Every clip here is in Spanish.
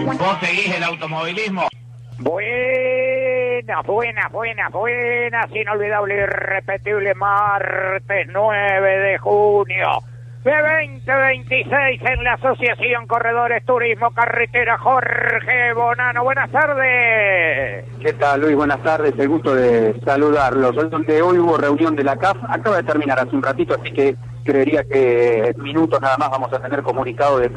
¿Vos seguís el automovilismo? Buenas, inolvidable y irrepetible martes 9 de junio de 2026 en la Asociación Corredores Turismo Carretera. Jorge Bonano, buenas tardes. ¿Qué tal, Luis? Buenas tardes, el gusto de saludarlos. Donde hoy hubo reunión de la CAF, acaba de terminar hace un ratito, así que creería que minutos nada más vamos a tener un comunicado de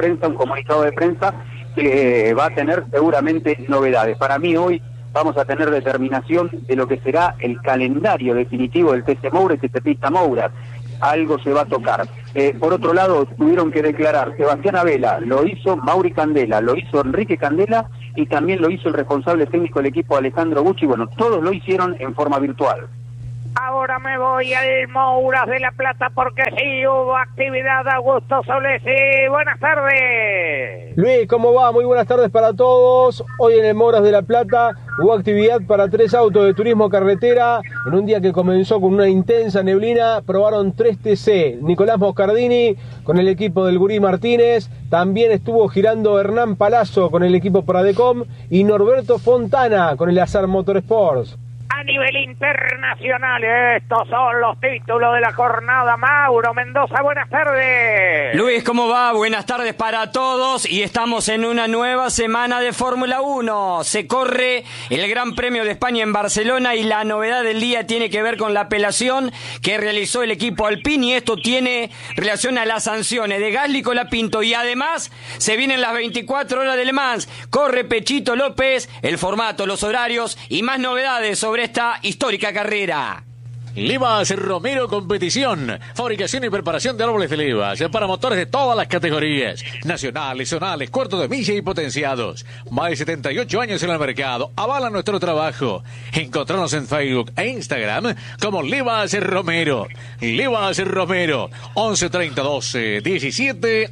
prensa que va a tener seguramente novedades. Para mí hoy vamos a tener determinación de lo que será el calendario definitivo del TC Moura y Pista Moura. Algo se va a tocar. Por otro lado, tuvieron que declarar Sebastián Abela, lo hizo Mauri Candela, lo hizo Enrique Candela y también lo hizo el responsable técnico del equipo Alejandro Gucci. Bueno, todos lo hicieron en forma virtual. Ahora me voy al Mouras de la Plata porque sí hubo actividad. Augusto Solesi, buenas tardes. Luis, ¿cómo va? Muy buenas tardes para todos. Hoy en el Mouras de la Plata hubo actividad para 3 autos de turismo carretera. En un día que comenzó con una intensa neblina, probaron 3 TC. Nicolás Moscardini con el equipo del Gurí Martínez. También estuvo girando Hernán Palazzo con el equipo Pradecom y Norberto Fontana con el Azar Motorsports. A nivel internacional, estos son los títulos de la jornada. Mauro Mendoza, buenas tardes. Luis, ¿cómo va? Buenas tardes para todos y estamos en una nueva semana de Fórmula 1. Se corre el Gran Premio de España en Barcelona y la novedad del día tiene que ver con la apelación que realizó el equipo Alpine y esto tiene relación a las sanciones de Gasly con Colapinto y además se vienen las 24 horas de Le Mans. Corre Pechito López, el formato, los horarios y más novedades sobre esta histórica carrera. Levas Romero Competición, fabricación y preparación de árboles de levas para motores de todas las categorías, nacionales, zonales, cuartos de milla y potenciados. Más de 78 años en el mercado, avalan nuestro trabajo. Encontrarnos en Facebook e Instagram como Levas Romero. Levas Romero, 11 30 12 17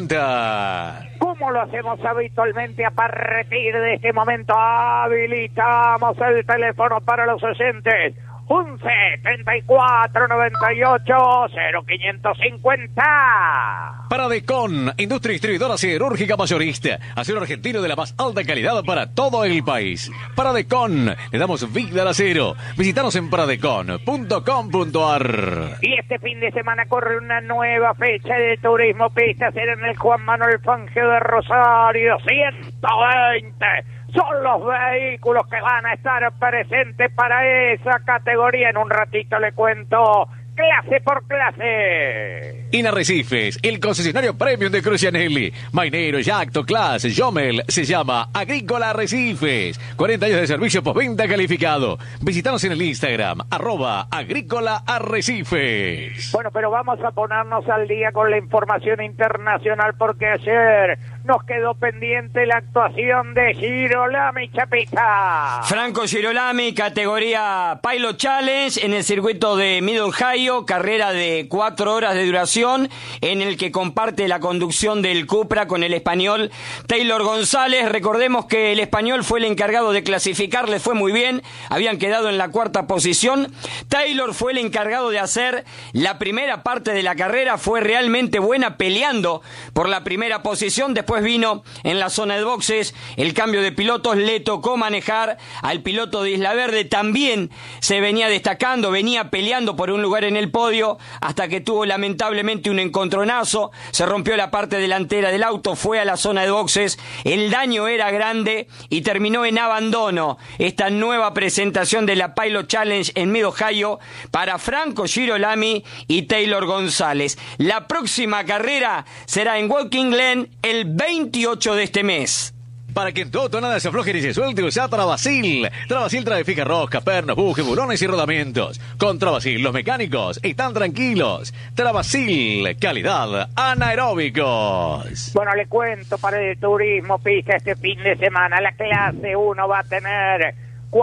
80. Como lo hacemos habitualmente, a partir de este momento habilitamos el teléfono para los oyentes. 11 34 98 0550. Pradecom, industria distribuidora siderúrgica mayorista, acero argentino de la más alta calidad para todo el país. Pradecom, le damos vida al acero. Visítanos en pradecom.com.ar. Y este fin de semana corre una nueva fecha de turismo pista, será en el Juan Manuel Fangio de Rosario. 120 son los vehículos que van a estar presentes para esa categoría. En un ratito le cuento clase por clase. Inarrecifes, el concesionario premium de Crucianelli. Mainero, Yacto, Class, Jomel, se llama Agrícola Arrecifes. 40 años de servicio postventa calificado. Visítanos en el Instagram, @Agrícola Arrecifes. Bueno, pero vamos a ponernos al día con la información internacional porque ayer nos quedó pendiente la actuación de Girolami, Chapita. Franco Girolami, categoría Pilot Challenge en el circuito de Mid Ohio, carrera de 4 horas de duración en el que comparte la conducción del Cupra con el español Taylor González. Recordemos que el español fue el encargado de clasificar, le fue muy bien, habían quedado en la 4ª posición. Taylor fue el encargado de hacer la primera parte de la carrera, fue realmente buena peleando por la primera posición. Después vino en la zona de boxes el cambio de pilotos, le tocó manejar al piloto de Isla Verde, también se venía destacando, venía peleando por un lugar en el podio hasta que tuvo lamentablemente un encontronazo, se rompió la parte delantera del auto, fue a la zona de boxes, el daño era grande y terminó en abandono esta nueva presentación de la Pilot Challenge en Mid Ohio para Franco Girolami y Taylor González. La próxima carrera será en Walking Glen el 28 de este mes. Para que en tu auto nada se afloje ni se suelte, usa Travasil. Travasil trae fija rosca, pernos, bujes, bulones y rodamientos. Con Travasil los mecánicos están tranquilos. Travasil, calidad anaeróbicos. Bueno, le cuento para el turismo pista este fin de semana. La clase 1 va a tener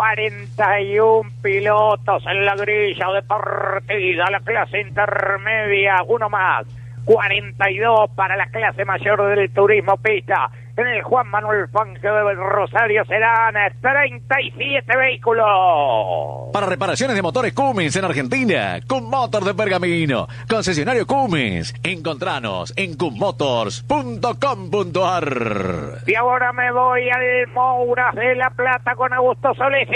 41 pilotos en la grilla de partida. La clase intermedia, uno más. 42 para la clase mayor del turismo pista. En el Juan Manuel Fangio de Rosario serán 37 vehículos. Para reparaciones de motores Cummins en Argentina, Cummotor de Pergamino, concesionario Cummins. Encontranos en cummotors.com.ar. Y ahora me voy al Mouras de la Plata con Augusto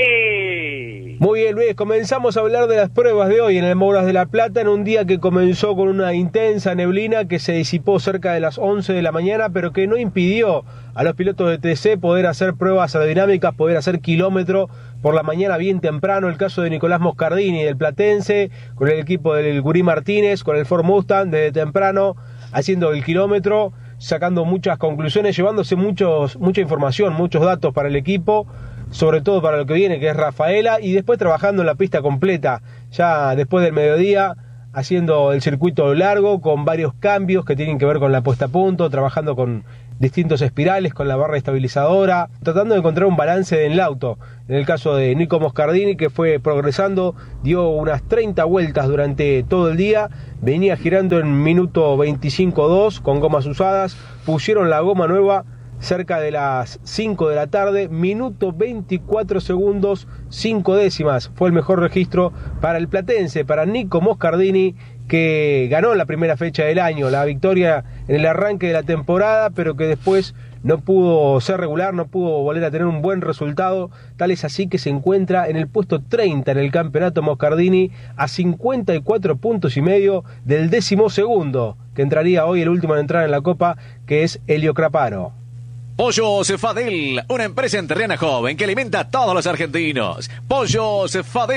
Solesi. Muy bien, Luis, comenzamos a hablar de las pruebas de hoy en el Mouras de la Plata, en un día que comenzó con una intensa neblina que se disipó cerca de las 11 de la mañana, pero que no impidió a los pilotos de TC poder hacer pruebas aerodinámicas, poder hacer kilómetro por la mañana bien temprano. El caso de Nicolás Moscardini, del Platense, con el equipo del Gurí Martínez, con el Ford Mustang, desde temprano, haciendo el kilómetro, sacando muchas conclusiones, llevándose mucha información, muchos datos para el equipo, sobre todo para lo que viene, que es Rafaela, y después trabajando en la pista completa, ya después del mediodía, haciendo el circuito largo, con varios cambios que tienen que ver con la puesta a punto, trabajando con distintos espirales, con la barra estabilizadora, tratando de encontrar un balance en el auto. En el caso de Nico Moscardini, que fue progresando, dio unas 30 vueltas durante todo el día, venía girando en minuto 25.2 con gomas usadas, pusieron la goma nueva cerca de las 5 de la tarde, minuto 24 segundos, 5 décimas, fue el mejor registro para el platense, para Nico Moscardini, que ganó la primera fecha del año, la victoria en el arranque de la temporada, pero que después no pudo ser regular, no pudo volver a tener un buen resultado, tal es así que se encuentra en el puesto 30 en el campeonato Moscardini, a 54 puntos y medio del 12º, que entraría hoy el último en entrar en la Copa, que es Helio Craparo. Pollos Fadel, una empresa enterrana joven que alimenta a todos los argentinos. Pollos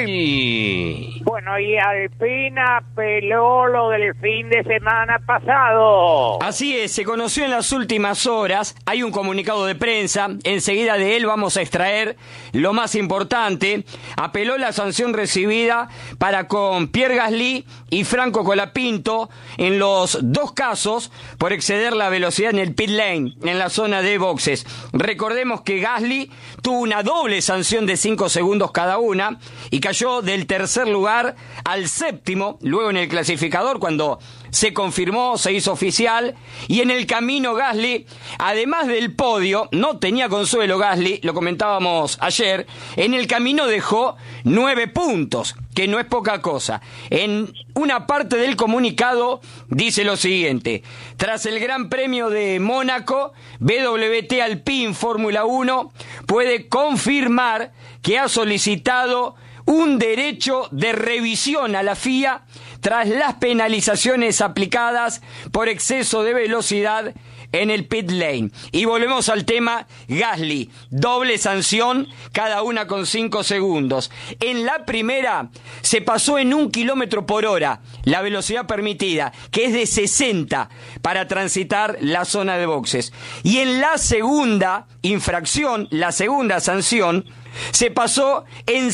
Fadel. Bueno, y Alpina peló lo del fin de semana pasado. Así es, se conoció en las últimas horas, hay un comunicado de prensa, enseguida de él vamos a extraer lo más importante. Apeló la sanción recibida para con Pierre Gasly y Franco Colapinto en los dos casos por exceder la velocidad en el pit lane, en la zona de boxes. Recordemos que Gasly tuvo una doble sanción de 5 segundos cada una y cayó del tercer lugar al séptimo, luego en el clasificador cuando se confirmó, se hizo oficial, y en el camino Gasly, además del podio, no tenía consuelo Gasly, lo comentábamos ayer, en el camino dejó 9 puntos, que no es poca cosa. En una parte del comunicado dice lo siguiente: tras el Gran Premio de Mónaco, BWT Alpine Fórmula 1 puede confirmar que ha solicitado un derecho de revisión a la FIA tras las penalizaciones aplicadas por exceso de velocidad en el pit lane. Y volvemos al tema Gasly, doble sanción, cada una con 5 segundos. En la primera se pasó en 1 kilómetro por hora la velocidad permitida, que es de 60 para transitar la zona de boxes. Y en la segunda infracción, la segunda sanción, se pasó en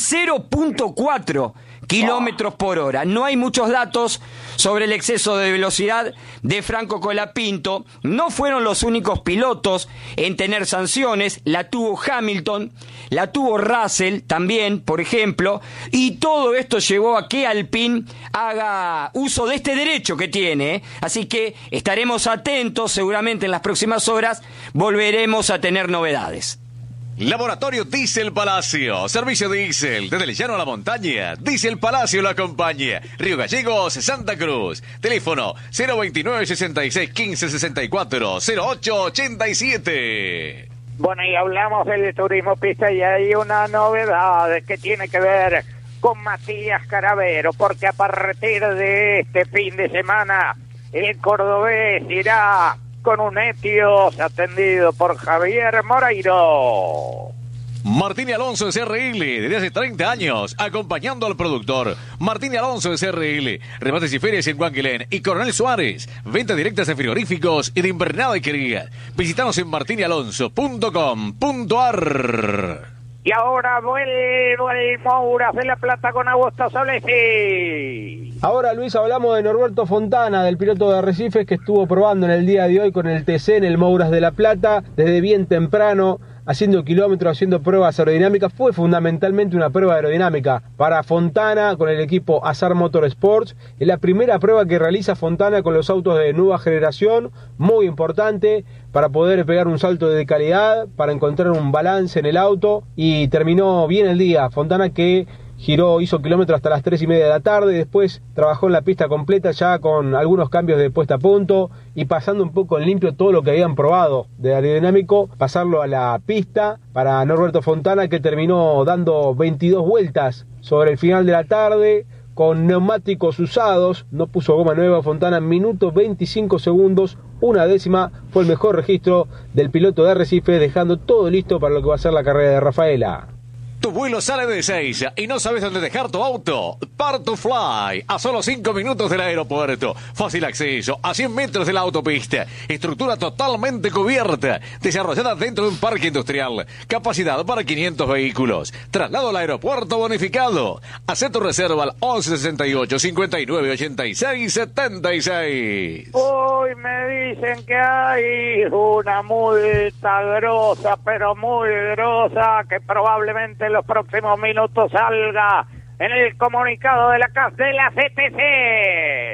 0.4 kilómetros por hora. No hay muchos datos sobre el exceso de velocidad de Franco Colapinto. No fueron los únicos pilotos en tener sanciones. La tuvo Hamilton, la tuvo Russell también, por ejemplo. Y todo esto llevó a que Alpine haga uso de este derecho que tiene. Así que estaremos atentos. Seguramente en las próximas horas volveremos a tener novedades. Laboratorio Diesel Palacio, servicio diésel, desde el llano a la montaña, Diesel Palacio lo acompaña, Río Gallegos, Santa Cruz, teléfono 029 66 15 64 08 87. Bueno, y hablamos del turismo pista y hay una novedad que tiene que ver con Matías Caravero, porque a partir de este fin de semana el cordobés irá con un Etios atendido por Javier Moreiro. Martín Alonso de CRL, desde hace 30 años, acompañando al productor. Martín Alonso de CRL, remates y ferias en Guanquilén y Coronel Suárez, ventas directas de frigoríficos y de invernada y quería. Visítanos en martinialonso.com.ar. Y ahora vuelvo al Mouras de la Plata con Augusto Solesi. Ahora, Luis, hablamos de Norberto Fontana, del piloto de Arrecifes, que estuvo probando en el día de hoy con el TC en el Mouras de la Plata, desde bien temprano, haciendo kilómetros, haciendo pruebas aerodinámicas. Fue fundamentalmente una prueba aerodinámica para Fontana con el equipo Azar Motorsports. Es la primera prueba que realiza Fontana con los autos de nueva generación, muy importante para poder pegar un salto de calidad, para encontrar un balance en el auto, y terminó bien el día. Fontana que hizo kilómetros hasta las 3:30 de la tarde, después trabajó en la pista completa ya con algunos cambios de puesta a punto y pasando un poco en limpio todo lo que habían probado de aerodinámico, pasarlo a la pista para Norberto Fontana, que terminó dando 22 vueltas sobre el final de la tarde con neumáticos usados. No puso goma nueva Fontana, minuto 25 segundos, 1/10, fue el mejor registro del piloto de Arrecife, dejando todo listo para lo que va a ser la carrera de Rafaela. Tu vuelo sale de Ezeiza y no sabes dónde dejar tu auto. Part2Fly, a solo 5 minutos del aeropuerto. Fácil acceso, a 100 metros de la autopista. Estructura totalmente cubierta, desarrollada dentro de un parque industrial. Capacidad para 500 vehículos. Traslado al aeropuerto bonificado. Haz tu reserva al 1168 59 86 76. Hoy me dicen que hay una multa grosa, pero muy grosa, que probablemente en los próximos minutos salga en el comunicado de la CAF de la CTC.